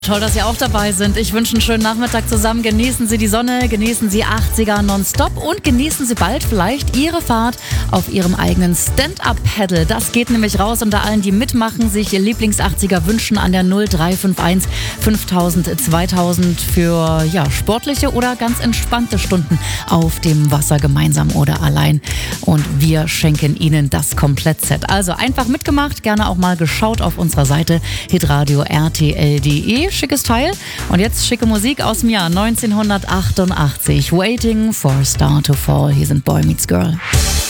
Toll, dass Sie auch dabei sind. Ich wünsche einen schönen Nachmittag zusammen. Genießen Sie die Sonne, genießen Sie 80er nonstop und genießen Sie bald vielleicht Ihre Fahrt auf Ihrem eigenen Stand-Up-Paddle. Das geht nämlich raus unter allen, die mitmachen, sich ihr Lieblings-80er wünschen an der 0351 5000 2000 für sportliche oder ganz entspannte Stunden auf dem Wasser, gemeinsam oder allein. Und wir schenken Ihnen das Komplettset. Also einfach mitgemacht, gerne auch mal geschaut auf unserer Seite hitradio rtl.de. Schickes Teil. Und jetzt schicke Musik aus dem Jahr 1988. Waiting for a Star to Fall. Hier sind Boy Meets Girl.